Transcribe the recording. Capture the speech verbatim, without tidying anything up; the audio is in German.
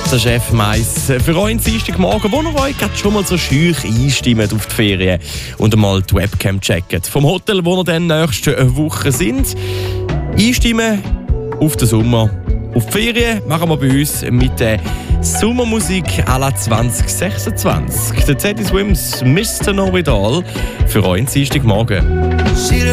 Das ist F M eins für euch am Dienstagmorgen, wo ihr euch schon mal so schüch einstimmt auf die Ferien und einmal die Webcam checkt. Vom Hotel, wo ihr dann nächste Woche sind. Einstimmen auf den Sommer. Auf die Ferien machen wir bei uns mit der Sommermusik à la zwanzig sechsundzwanzig. Der Teddy Swims Mister Know It All für euch am Dienstagmorgen.